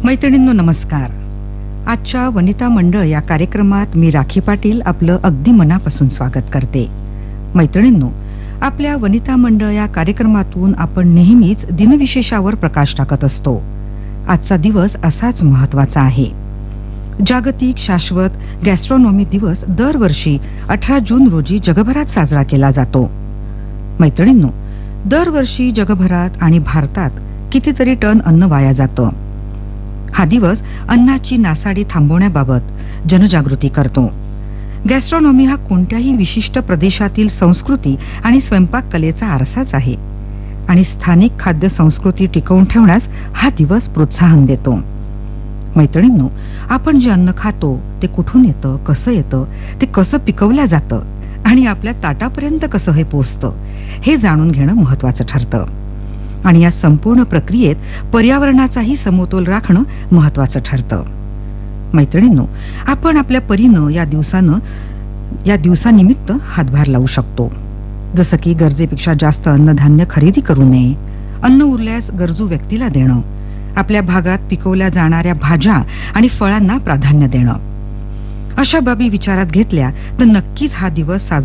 मैत्रिणींनो नमस्कार. आजच्या वनिता मंडळ या कार्यक्रमात मी राखी पाटील आपलं अगदी मनापासून स्वागत करते. मैत्रिणींनो, आपल्या वनिता मंडळ या कार्यक्रमातून आपण नेहमीच दिनविशेषावर प्रकाश टाकत असतो. आजचा दिवस असाच महत्वाचा आहे. जागतिक शाश्वत गॅस्ट्रोनॉमी दिवस दरवर्षी 18 जून रोजी जगभरात साजरा केला जातो. मैत्रिणींनो, दरवर्षी जगभरात आणि भारतात कितीतरी टन अन्न वाया जातं. हा दिवस अन्नाची नासाडी थांबवण्याबाबत जनजागृती करतो. गॅस्ट्रोनॉमी हा कोणत्याही विशिष्ट प्रदेशातील संस्कृती आणि स्वयंपाक कलेचा आरसाच आहे आणि स्थानिक खाद्य संस्कृती टिकवून ठेवण्यास हा दिवस प्रोत्साहन देतो. मैत्रिणींनो, आपण जे अन्न खातो ते कुठून येतं, कसं येतं, ते कसं पिकवलं जातं आणि आपल्या ताटापर्यंत कसं हे पोहोचतं हे जाणून घेणं महत्वाचं ठरतं. आणि या संपूर्ण प्रक्रियेत पर्यावरणाचाही समतोल राखणं महत्वाचं ठरतं. मैत्रिणींनो, आपण आपल्या परीनं या दिवसानिमित्त हातभार लावू शकतो. जसं की गरजेपेक्षा जास्त अन्नधान्य खरेदी करू नये, अन्न उरल्यास गरजू व्यक्तीला देणं, आपल्या भागात पिकवल्या जाणाऱ्या भाज्या आणि फळांना प्राधान्य देणं. अशा बाबी विचारात घेतल्या तर नक्कीच हा दिवस साजरा